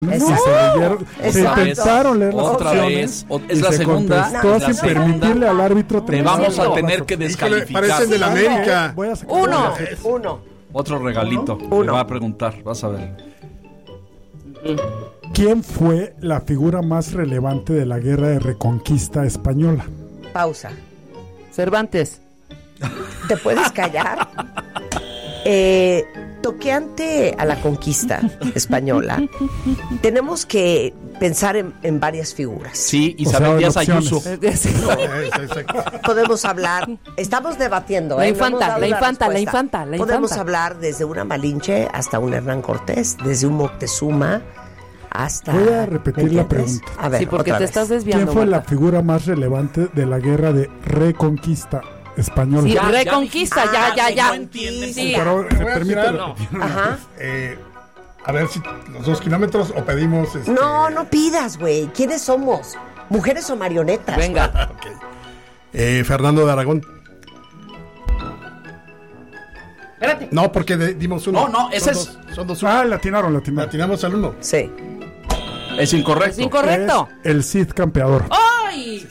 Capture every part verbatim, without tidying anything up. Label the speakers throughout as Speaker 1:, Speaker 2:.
Speaker 1: No,
Speaker 2: se, leyeron, se intentaron leer las
Speaker 3: otra
Speaker 2: opciones.
Speaker 3: vez, o- es la segunda,
Speaker 2: contestó
Speaker 3: la
Speaker 2: sin
Speaker 3: segunda.
Speaker 2: permitirle al árbitro.
Speaker 3: Te vamos a tener que descalificar.
Speaker 4: Parecen de la América.
Speaker 2: Voy a sacar-
Speaker 1: Uno. Uno.
Speaker 3: Otro regalito.
Speaker 1: Uno.
Speaker 3: Le va a preguntar, vas a ver.
Speaker 2: ¿Quién fue la figura más relevante de la guerra de reconquista española?
Speaker 1: Pausa.
Speaker 5: Cervantes.
Speaker 1: ¿Te puedes callar? Eh, toqueante a la conquista española, tenemos que pensar en, en varias figuras.
Speaker 3: Sí,
Speaker 2: O sea,
Speaker 3: Isabel
Speaker 2: en
Speaker 3: Díaz
Speaker 2: opciones.
Speaker 3: Ayuso.
Speaker 1: Podemos hablar, estamos debatiendo.
Speaker 5: La
Speaker 1: ¿eh? No
Speaker 5: infanta,
Speaker 1: hemos dado
Speaker 5: la
Speaker 1: una
Speaker 5: infanta, la
Speaker 1: respuesta.
Speaker 5: infanta, la
Speaker 1: Podemos
Speaker 5: infanta.
Speaker 1: hablar desde una Malinche hasta un Hernán Cortés, desde un Moctezuma hasta...
Speaker 2: Voy a repetir
Speaker 1: ¿me
Speaker 2: la
Speaker 1: entiendes?
Speaker 2: pregunta.
Speaker 1: A ver,
Speaker 5: Sí, porque
Speaker 1: otra
Speaker 5: te
Speaker 1: vez.
Speaker 5: estás
Speaker 2: ¿Quién
Speaker 5: desviando.
Speaker 2: fue la
Speaker 5: Marta.
Speaker 2: figura más relevante de la guerra de reconquista española?
Speaker 5: Sí,
Speaker 3: Ya, ya
Speaker 5: reconquista,
Speaker 1: dijiste.
Speaker 5: ya, ya,
Speaker 1: Ah,
Speaker 5: ya.
Speaker 3: no entienden.
Speaker 5: Sí.
Speaker 2: Pero se
Speaker 4: Voy a
Speaker 2: permite
Speaker 4: tirar-
Speaker 2: repetir.
Speaker 1: Ajá.
Speaker 4: Eh, a ver si los dos kilómetros o pedimos. Este...
Speaker 1: No, no pidas, güey. ¿Quiénes somos? ¿Mujeres o marionetas?
Speaker 5: Venga.
Speaker 4: Ok. Eh, Fernando de Aragón.
Speaker 3: Espérate.
Speaker 4: No, porque de- dimos uno.
Speaker 3: No, no, ese
Speaker 4: Son
Speaker 3: es-
Speaker 4: dos, son dos.
Speaker 2: Ah, latinaron, latinaron.
Speaker 4: Latinamos al uno.
Speaker 1: Sí.
Speaker 3: Es incorrecto.
Speaker 5: Es incorrecto.
Speaker 2: Es el Cid campeador.
Speaker 5: ¡Ay!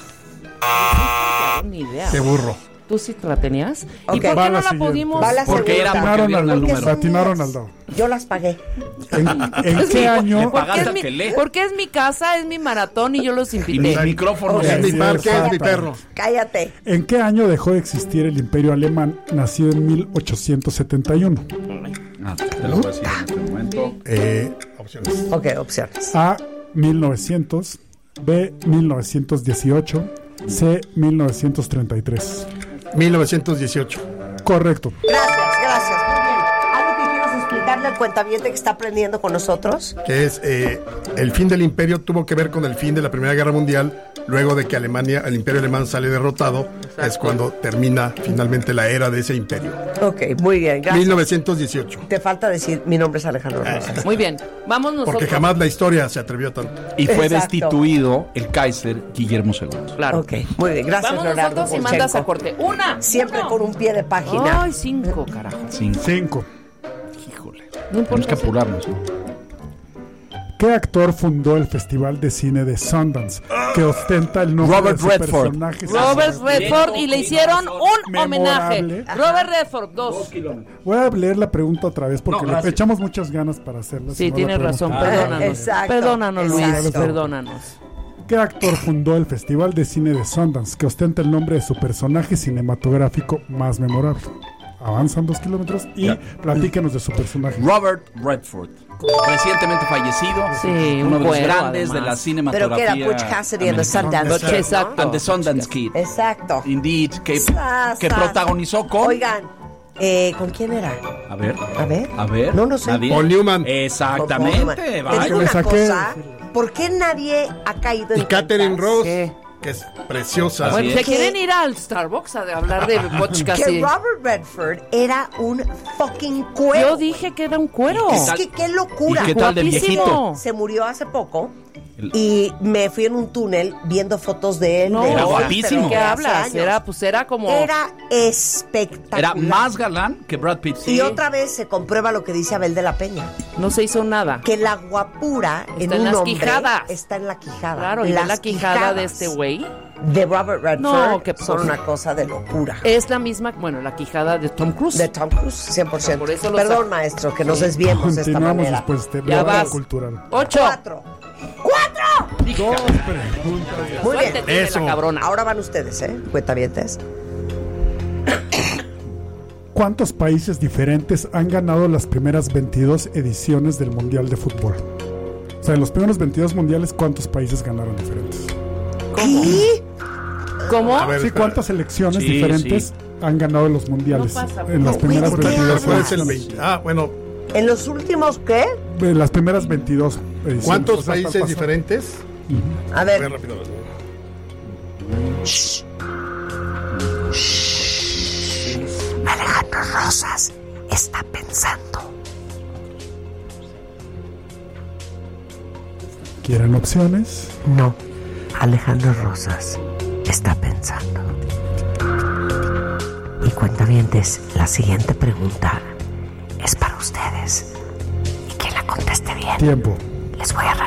Speaker 5: Ni idea.
Speaker 4: Qué burro.
Speaker 5: ¿Tú sí la tenías?
Speaker 1: Ok.
Speaker 5: ¿Y por
Speaker 2: Va
Speaker 5: qué
Speaker 2: la
Speaker 5: no la
Speaker 2: siguiente.
Speaker 5: pudimos?
Speaker 1: Va la
Speaker 3: Porque
Speaker 1: segunda.
Speaker 3: era porque
Speaker 2: Latinaron
Speaker 3: vieron
Speaker 2: al,
Speaker 3: el número.
Speaker 2: latinaron al dado.
Speaker 1: Yo las pagué.
Speaker 2: ¿En, en qué año?
Speaker 5: Porque
Speaker 3: Pagaste
Speaker 5: es, mi,
Speaker 3: que lee.
Speaker 5: porque es mi casa, es mi maratón y yo los
Speaker 3: Y
Speaker 5: invité.
Speaker 3: mis micrófonos.
Speaker 1: Ok.
Speaker 4: Es mi
Speaker 2: Sí,
Speaker 4: parque, es mi
Speaker 2: exacto.
Speaker 4: perro.
Speaker 1: Cállate.
Speaker 2: ¿En qué año dejó de existir el Imperio Alemán, nacido en mil ochocientos setenta y uno?
Speaker 3: Ah, te lo voy a decir en este momento.
Speaker 4: Eh, opciones.
Speaker 1: Ok, opciones.
Speaker 2: A, mil novecientos, B, mil novecientos dieciocho, C, mil novecientos treinta y tres.
Speaker 4: mil novecientos dieciocho.
Speaker 2: Correcto.
Speaker 1: Gracias, gracias. Muy bien. ¿Algo que quieras explicarle al cuentaviente que está aprendiendo con nosotros?
Speaker 4: Que es eh, el fin del imperio tuvo que ver con el fin de la Primera Guerra Mundial. Luego de que Alemania, el imperio alemán sale derrotado, es cuando termina finalmente la era de ese imperio.
Speaker 1: Ok, muy bien, gracias.
Speaker 4: mil novecientos dieciocho.
Speaker 1: Te falta decir, mi nombre es Alejandro Rosas.
Speaker 5: Muy bien. Vamos nosotros.
Speaker 4: Porque jamás la historia se atrevió a tanto.
Speaker 3: Y fue
Speaker 1: Exacto.
Speaker 3: destituido el Kaiser Guillermo segundo.
Speaker 5: Claro.
Speaker 1: Ok, muy bien, gracias,
Speaker 5: Vamos
Speaker 1: Leonardo
Speaker 5: nosotros y
Speaker 1: Polchenko.
Speaker 5: mandas a corte. Una.
Speaker 1: Siempre
Speaker 5: uno.
Speaker 1: con un pie de página.
Speaker 5: Ay, cinco, carajo.
Speaker 3: Cinco.
Speaker 2: Cinco.
Speaker 3: Híjole.
Speaker 5: No
Speaker 3: Tenemos que
Speaker 5: importa.
Speaker 3: apurarnos, ¿no?
Speaker 2: ¿Qué actor fundó el Festival de Cine de Sundance, que ostenta el nombre
Speaker 3: Robert
Speaker 2: de su
Speaker 3: Redford.
Speaker 2: personaje?
Speaker 5: Robert Redford y le hicieron un homenaje.
Speaker 2: Memorable.
Speaker 5: Robert Redford, dos.
Speaker 2: Voy a leer la pregunta otra vez porque
Speaker 3: No,
Speaker 2: le
Speaker 3: gracias.
Speaker 2: echamos muchas ganas para hacerla.
Speaker 5: Sí,
Speaker 2: si no la
Speaker 5: tienes
Speaker 2: podemos
Speaker 5: razón.
Speaker 2: parar.
Speaker 5: Perdónanos.
Speaker 1: Exacto,
Speaker 5: Perdónanos, Luis.
Speaker 1: exacto.
Speaker 5: Perdónanos.
Speaker 2: ¿Qué actor fundó el Festival de Cine de Sundance, que ostenta el nombre de su personaje cinematográfico más memorable? Avanzan dos kilómetros y
Speaker 3: Ya.
Speaker 2: platícanos de su personaje.
Speaker 3: Robert Redford, recientemente fallecido,
Speaker 5: Sí,
Speaker 3: uno
Speaker 5: un
Speaker 3: de los
Speaker 5: cuero,
Speaker 3: grandes de
Speaker 5: además.
Speaker 3: la cinematografía.
Speaker 1: Pero que era Butch Cassidy and the
Speaker 3: americana.
Speaker 1: Sundance Kid,
Speaker 5: Exacto.
Speaker 1: ¿no?
Speaker 3: And the Sundance Kid.
Speaker 1: Exacto.
Speaker 3: Indeed, que,
Speaker 1: Sas,
Speaker 3: que
Speaker 1: sas.
Speaker 3: protagonizó con...
Speaker 1: Oigan, eh, ¿con quién era?
Speaker 3: A ver,
Speaker 1: A ver.
Speaker 3: a ver.
Speaker 1: No, no sé.
Speaker 3: ¿Nadie?
Speaker 4: Paul Newman.
Speaker 3: Exactamente,
Speaker 1: Te
Speaker 3: vaya.
Speaker 1: digo
Speaker 2: le
Speaker 1: una
Speaker 2: saqué.
Speaker 1: cosa. ¿Por qué nadie ha caído en
Speaker 4: Y Catherine
Speaker 1: cuentas
Speaker 4: Ross,
Speaker 5: ¿Qué?
Speaker 4: que es preciosa.
Speaker 3: Así
Speaker 5: Bueno,
Speaker 3: es.
Speaker 5: ¿se
Speaker 1: ¿Qué?
Speaker 5: quieren ir al Starbucks a hablar de Butch
Speaker 1: que
Speaker 5: Cassidy?
Speaker 1: Robert Redford era un fucking cuero?
Speaker 5: Yo dije que era un cuero.
Speaker 3: ¿Y qué
Speaker 1: Es
Speaker 3: tal-
Speaker 1: que qué locura.
Speaker 3: ¿Y qué tal del
Speaker 5: Guapísimo.
Speaker 3: viejito?
Speaker 1: Se murió hace poco
Speaker 3: El-
Speaker 1: y me fui en un túnel viendo fotos de él.
Speaker 5: No,
Speaker 1: de
Speaker 3: Era
Speaker 1: hoy,
Speaker 3: guapísimo.
Speaker 1: pero
Speaker 5: ¿Qué
Speaker 1: de hace
Speaker 5: hablas?
Speaker 1: años.
Speaker 5: Era, pues era como...
Speaker 1: Era espectacular.
Speaker 3: Era más galán que Brad Pitt.
Speaker 1: Y otra vez se comprueba lo que dice Abel de la Peña,
Speaker 5: No se hizo nada.
Speaker 1: que la guapura en
Speaker 5: Está en
Speaker 1: un
Speaker 5: las
Speaker 1: hombre
Speaker 5: quijadas.
Speaker 1: está en la quijada.
Speaker 5: Claro, y ve
Speaker 1: Las
Speaker 5: la quijada
Speaker 1: quijadas
Speaker 5: de este güey.
Speaker 1: de Robert Redford
Speaker 5: No, que
Speaker 1: son
Speaker 5: por-
Speaker 1: una cosa de locura.
Speaker 5: Es la misma, bueno, la quijada de Tom Cruise.
Speaker 1: De Tom Cruise, cien por ciento.
Speaker 5: Por eso lo
Speaker 1: Perdón,
Speaker 5: sa-
Speaker 1: maestro, que nos desviemos de esta
Speaker 2: Continuamos
Speaker 1: manera.
Speaker 2: después de este
Speaker 5: Ya
Speaker 2: bloque
Speaker 5: vas.
Speaker 2: cultural.
Speaker 5: Ocho.
Speaker 1: Cuatro. ¡Cuatro!
Speaker 2: Dos preguntas.
Speaker 1: Muy
Speaker 5: Suerte
Speaker 1: bien.
Speaker 5: tiene
Speaker 4: Eso.
Speaker 5: la cabrona.
Speaker 1: Ahora van ustedes, ¿eh? Cuentavientes.
Speaker 2: ¿Cuántos países diferentes han ganado las primeras veintidós ediciones del Mundial de Fútbol? O sea, en los primeros veintidós mundiales, ¿cuántos países ganaron diferentes?
Speaker 1: ¿Qué?
Speaker 5: ¿Cómo?
Speaker 4: A ver,
Speaker 2: Sí,
Speaker 4: espera.
Speaker 2: ¿cuántas selecciones
Speaker 3: Sí,
Speaker 2: diferentes
Speaker 3: sí.
Speaker 2: han ganado en los mundiales?
Speaker 5: No pasa,
Speaker 2: en las
Speaker 1: no,
Speaker 2: primeras
Speaker 1: güey, ¿de qué
Speaker 2: veintidós
Speaker 4: ¿Cuál es el
Speaker 2: ediciones.
Speaker 4: veinte? Ah, bueno,
Speaker 1: ¿En los últimos qué?
Speaker 2: En las primeras veintidós ediciones.
Speaker 4: ¿cuántos
Speaker 2: O sea,
Speaker 4: países
Speaker 2: pasó-
Speaker 4: diferentes?
Speaker 1: A
Speaker 4: A ver,
Speaker 1: ver.
Speaker 4: rápido.
Speaker 1: Alejandro Rosas está pensando.
Speaker 2: ¿Quieren opciones?
Speaker 1: No, Alejandro Rosas está pensando. Y cuentavientes, la siguiente pregunta es para ustedes. Y quien la conteste bien,
Speaker 2: Tiempo.
Speaker 1: les voy a regalar